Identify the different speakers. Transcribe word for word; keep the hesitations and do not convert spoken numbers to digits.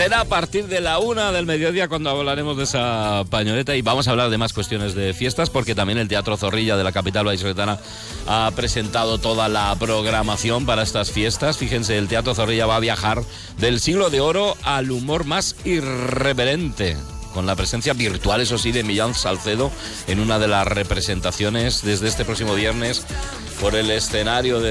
Speaker 1: será a partir de la una del mediodía cuando hablaremos de esa pañoleta, y vamos a hablar de más cuestiones de fiestas, porque también el Teatro Zorrilla de la capital vallisoletana ha presentado toda la programación para estas fiestas. Fíjense, el Teatro Zorrilla va a viajar del siglo de oro al humor más irreverente, con la presencia virtual, eso sí, de Millán Salcedo en una de las representaciones desde este próximo viernes por el escenario de